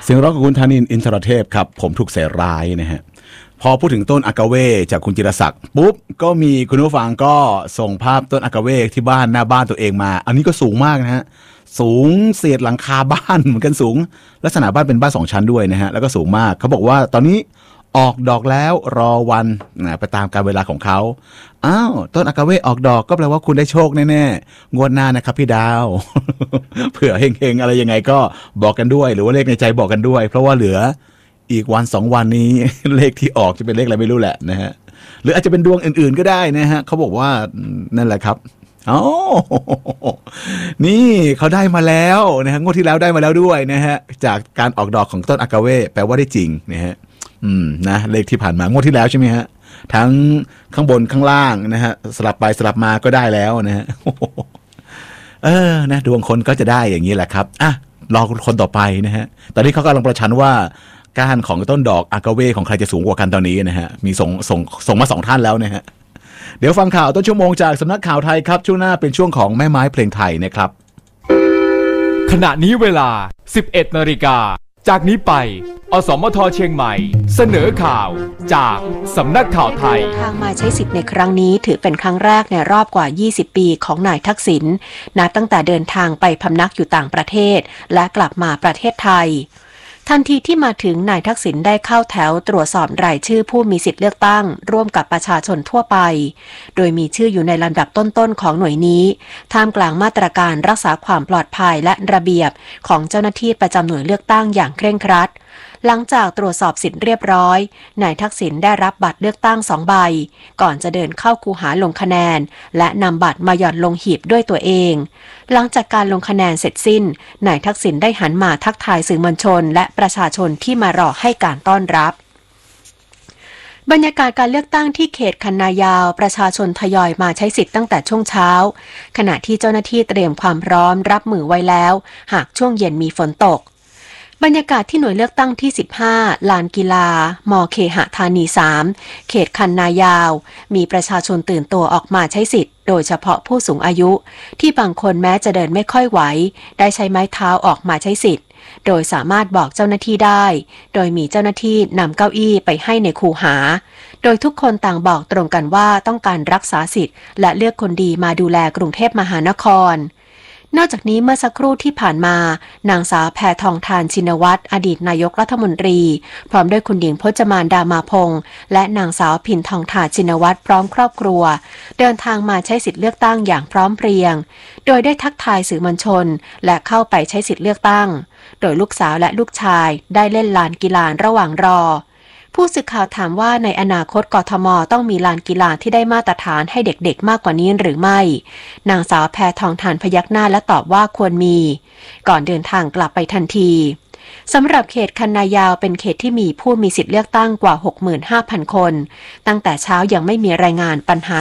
เสียงร้องของคุณธนินทร์อินทรเทพครับผมถูกใส่ร้ายนะฮะพอพูดถึงต้นอากาเวจากคุณจิรศักดิ์ปุ๊บก็มีคุณผู้ฟังก็ส่งภาพต้นอากาเวที่บ้านหน้าบ้านตัวเองมาอันนี้ก็สูงมากนะฮะสูงเศษหลังคาบ้านเหมือนกันสูงลักษณะบ้านเป็นบ้าน2ชั้นด้วยนะฮะแล้วก็สูงมากเขาบอกว่าตอนนี้ออกดอกแล้วรอวันไปตามกาลเวลาของเขาอ้าวต้นอากาเวออกดอกก็แปลว่าคุณได้โชคแน่ๆงวดหน้านะครับพี่ดาว เผื่อเฮงๆอะไรยังไงก็บอกกันด้วยหรือว่าเลขในใจบอกกันด้วยเพราะว่าเหลืออีกวัน2วันนี้ เลขที่ออกจะเป็นเลขอะไรไม่รู้แหละนะฮะหรืออาจจะเป็นดวงอื่นๆก็ได้นะฮะเขาบอกว่านั่นแหละครับอ๋อนี่เขาได้มาแล้วนะฮะงวดที่แล้วได้มาแล้วด้วยนะฮะจากการออกดอกของต้นอากาเวแปลว่าได้จริงนะฮะนะเลขที่ผ่านมางวดที่แล้วใช่ไหมฮะทั้งข้างบนข้างล่างนะฮะสลับไปสลับมาก็ได้แล้วนะฮะนะดวงคนก็จะได้อย่างนี้แหละครับอ่ะรอคนต่อไปนะฮะตอนนี้เขากำลังประชันว่าก้านของต้นดอกอากาเวของใครจะสูงกว่ากันตอนนี้นะฮะมีส่งมา2ท่านแล้วนะฮะเดี๋ยวฟังข่าวต้นชั่วโมงจากสำนักข่าวไทยครับช่วงหน้าเป็นช่วงของแม่ไม้เพลงไทยนะครับขณะนี้เวลา 11 นาฬิกาจากนี้ไปอสมทเชียงใหม่เสนอข่าวจากสำนักข่าวไทยทางมาใช้สิทธิ์ในครั้งนี้ถือเป็นครั้งแรกในรอบกว่า20ปีของนายทักษิณนับตั้งแต่เดินทางไปพำนักอยู่ต่างประเทศและกลับมาประเทศไทยทันทีที่มาถึงนายทักษิณได้เข้าแถวตรวจสอบรายชื่อผู้มีสิทธิ์เลือกตั้งร่วมกับประชาชนทั่วไปโดยมีชื่ออยู่ในลำดับต้นๆของหน่วยนี้ท่ามกลางมาตรการรักษาความปลอดภัยและระเบียบของเจ้าหน้าที่ประจำหน่วยเลือกตั้งอย่างเคร่งครัดหลังจากตรวจสอบสิทธิ์เรียบร้อยนายทักษิณได้รับบัตรเลือกตั้ง2ใบก่อนจะเดินเข้าคูหาลงคะแนนและนำบัตรมาหย่อนลงหีบด้วยตัวเองหลังจากการลงคะแนนเสร็จสิ้นนายทักษิณได้หันมาทักทายสื่อมวลชนและประชาชนที่มารอให้การต้อนรับบรรยากาศการเลือกตั้งที่เขตคันนายาวประชาชนทยอยมาใช้สิทธิ์ตั้งแต่ช่วงเช้าขณะที่เจ้าหน้าที่เตรียมความพร้อมรับมือไว้แล้วหากช่วงเย็นมีฝนตกบรรยากาศที่หน่วยเลือกตั้งที่15ลานกีฬามเคหธานี3เขตคันนายาวมีประชาชนตื่นตัวออกมาใช้สิทธิ์โดยเฉพาะผู้สูงอายุที่บางคนแม้จะเดินไม่ค่อยไหวได้ใช้ไม้เท้าออกมาใช้สิทธิ์โดยสามารถบอกเจ้าหน้าที่ได้โดยมีเจ้าหน้าที่นำเก้าอี้ไปให้ในคูหาโดยทุกคนต่างบอกตรงกันว่าต้องการรักษาสิทธิ์และเลือกคนดีมาดูแลกรุงเทพมหานครนอกจากนี้เมื่อสักครู่ที่ผ่านมานางสาวแพทองธารชินวัตรอดีตนายกรัฐมนตรีพร้อมด้วยคุณหญิงพจมานดามาพงษ์และนางสาวพินทองธารชินวัตรพร้อมครอบครัวเดินทางมาใช้สิทธิเลือกตั้งอย่างพร้อมเพรียงโดยได้ทักทายสื่อมวลชนและเข้าไปใช้สิทธิเลือกตั้งโดยลูกสาวและลูกชายได้เล่นลานกีฬาระหว่างรอผู้สื่อข่าวถามว่าในอนาคตกทม.ต้องมีลานกีฬาที่ได้มาตรฐานให้เด็กๆมากกว่านี้หรือไม่นางสาวแพทองธารพยักหน้าและตอบว่าควรมีก่อนเดินทางกลับไปทันทีสำหรับเขตคันนายาวเป็นเขตที่มีผู้มีสิทธิ์เลือกตั้งกว่า 65,000 คนตั้งแต่เช้ายังไม่มีรายงานปัญหา